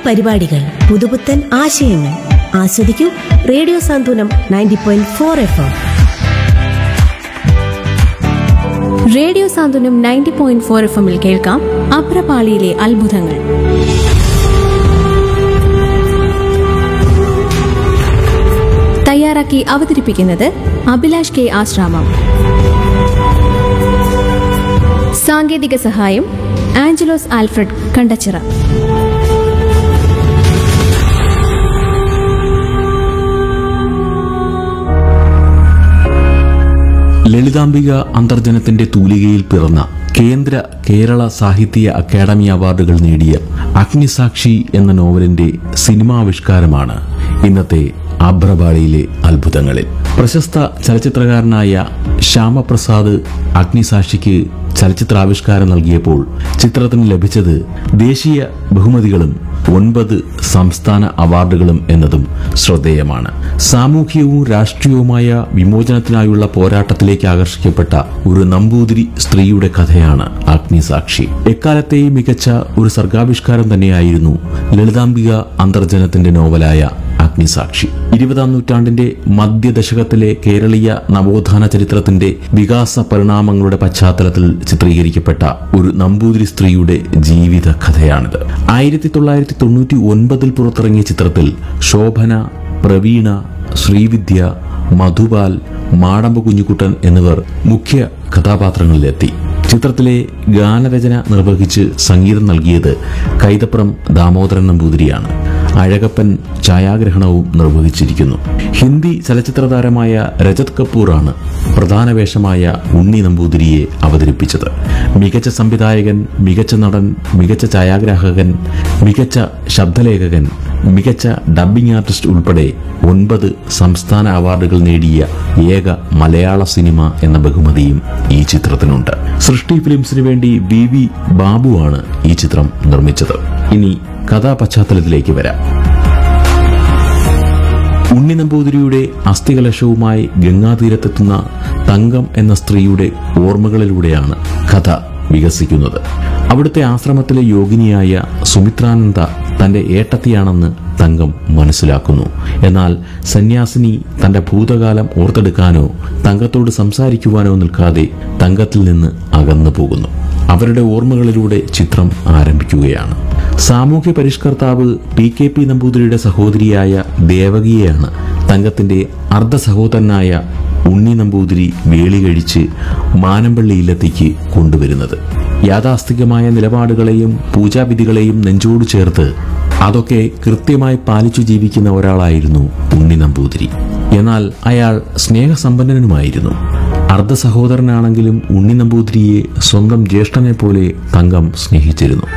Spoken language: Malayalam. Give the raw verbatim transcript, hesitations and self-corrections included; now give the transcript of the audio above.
പരിപാടികൾ, പുതുപുത്തൻ ആശയങ്ങൾ. ആസ്വദിക്കൂ റേഡിയോ സാന്ത്വനം ninety point four F M. Radio സാന്ത്വനം നയൻറ്റി പോയിന്റ് ഫോർ എഫ് എമ്മിൽ കേൾക്കാം അഭ്രപാളിയിലെ അത്ഭുതങ്ങൾ. തയ്യാറാക്കി അവതരിപ്പിക്കുന്നത് അഭിലാഷ് കെ ആശ്രാമം. സാങ്കേതിക സഹായം ആഞ്ചലോസ് ആൽഫ്രഡ് കണ്ടച്ചിറ. ലളിതാംബിക അന്തർജനത്തിന്റെ തൂലികയിൽ പിറന്ന കേന്ദ്ര കേരള സാഹിത്യ അക്കാദമി അവാർഡുകൾ നേടിയ അഗ്നിസാക്ഷി എന്ന നോവലിന്റെ സിനിമാവിഷ്കാരമാണ് ഇന്നത്തെ അഭ്രപാളിയിലെ അത്ഭുതങ്ങളിൽ. പ്രശസ്ത ചലച്ചിത്രകാരനായ ശ്യാമപ്രസാദ് അഗ്നിസാക്ഷിക്ക് ചലച്ചിത്രാവിഷ്കാരം നൽകിയപ്പോൾ ചിത്രത്തിന് ലഭിച്ചത് ദേശീയ ബഹുമതികളും ഒൻപത് സംസ്ഥാന അവാർഡുകളും എന്നതും ശ്രദ്ധേയമാണ്. സാമൂഹികവും രാഷ്ട്രീയവുമായ വിമോചനത്തിനായുള്ള പോരാട്ടത്തിലേക്ക് ആകർഷിക്കപ്പെട്ട ഒരു നമ്പൂതിരി സ്ത്രീയുടെ കഥയാണ് അഗ്നിസാക്ഷി. എക്കാലത്തെയും മികച്ച ഒരു സർഗാവിഷ്കാരം തന്നെയായിരുന്നു ലളിതാംബിക അന്തർജനത്തിന്റെ നോവലായ അഗ്നിസാക്ഷി. ഇരുപതാം നൂറ്റാണ്ടിന്റെ മധ്യദശകത്തിലെ കേരളീയ നവോത്ഥാന ചരിത്രത്തിന്റെ വികാസ പരിണാമങ്ങളുടെ പശ്ചാത്തലത്തിൽ ചിത്രീകരിക്കപ്പെട്ട ഒരു നമ്പൂതിരി സ്ത്രീയുടെ ജീവിത കഥയാണിത്. ആയിരത്തി തൊള്ളായിരത്തി തൊണ്ണൂറ്റി ഒൻപതിൽ പുറത്തിറങ്ങിയ ചിത്രത്തിൽ ശോഭന, പ്രവീണ, ശ്രീവിദ്യ, മധുപാൽ, മാടമ്പ് കുഞ്ഞുകുട്ടൻ എന്നിവർ മുഖ്യ കഥാപാത്രങ്ങളിലെത്തി. ചിത്രത്തിലെ ഗാനരചന നിർവഹിച്ച് സംഗീതം നൽകിയത് കൈതപ്രം ദാമോദരൻ നമ്പൂതിരിയാണ്. അഴകപ്പൻ ഛായാഗ്രഹണവും നിർവഹിച്ചിരിക്കുന്നു. ഹിന്ദി ചലച്ചിത്ര താരമായ രജത് കപൂറാണ് പ്രധാന വേഷമായ ഉണ്ണി നമ്പൂതിരിയെ അവതരിപ്പിച്ചത്. മികച്ച സംവിധായകൻ, മികച്ച നടൻ, മികച്ച ഛായാഗ്രാഹകൻ, മികച്ച ശബ്ദലേഖകൻ, മികച്ച ഡബ്ബിംഗ് ആർട്ടിസ്റ്റ് ഉൾപ്പെടെ ഒൻപത് സംസ്ഥാന അവാർഡുകൾ നേടിയ ഏക മലയാള സിനിമ എന്ന ബഹുമതിയും ഈ ചിത്രത്തിനുണ്ട്. സൃഷ്ടി ഫിലിംസിനു വേണ്ടി വി വി ബാബുവാണ് ഈ ചിത്രം നിർമ്മിച്ചത്. ഇനി കഥാപശ്ചാത്തലത്തിലേക്ക് വരാം. ഉണ്ണി നമ്പൂതിരിയുടെ അസ്ഥികലശവുമായി ഗംഗാതീരത്തെത്തുന്ന തങ്കം എന്ന സ്ത്രീയുടെ ഓർമ്മകളിലൂടെയാണ് കഥ വികസിക്കുന്നത്. അവിടുത്തെ ആശ്രമത്തിലെ യോഗിനിയായ സുമിത്രാനന്ദ തന്റെ ഏട്ടത്തിയാണെന്ന് തങ്കം മനസ്സിലാക്കുന്നു. എന്നാൽ സന്യാസിനി തന്റെ ഭൂതകാലം ഓർത്തെടുക്കാനോ തങ്കത്തോട് സംസാരിക്കുവാനോ നിൽക്കാതെ തങ്കത്തിൽ നിന്ന് അകന്നു പോകുന്നു. അവരുടെ ഓർമ്മകളിലൂടെ ചിത്രം ആരംഭിക്കുകയാണ്. സാമൂഹ്യ പരിഷ്കർത്താവ് പി കെ പി നമ്പൂതിരിയുടെ സഹോദരിയായ ദേവകിയെയാണ് തങ്കത്തിന്റെ അർദ്ധ സഹോദരനായ ഉണ്ണി നമ്പൂതിരി വേളി കഴിച്ച് മാനമ്പള്ളിയിലെത്തിക്ക് കൊണ്ടുവരുന്നത്. യാഥാസ്ഥികമായ നിലപാടുകളെയും പൂജാവിധികളെയും നെഞ്ചോട് ചേർത്ത് അതൊക്കെ കൃത്യമായി പാലിച്ചു ജീവിക്കുന്ന ഒരാളായിരുന്നു ഉണ്ണി നമ്പൂതിരി. എന്നാൽ അയാൾ സ്നേഹസമ്പന്നനുമായിരുന്നു. അർദ്ധ സഹോദരനാണെങ്കിലും ഉണ്ണി നമ്പൂതിരിയെ സ്വന്തം ജ്യേഷ്ഠനെ പോലെ തങ്കം സ്നേഹിച്ചിരുന്നു.